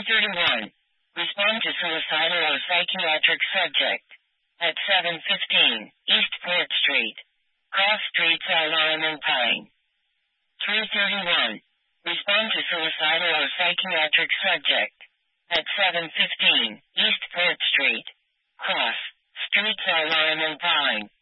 3:31. Respond to suicidal or psychiatric subject. At 7:15, East Port Street. Cross streets are Lime and Pine. 3:31. Respond to suicidal or psychiatric subject. At 7:15, East Port Street. Cross streets are Lime and Pine.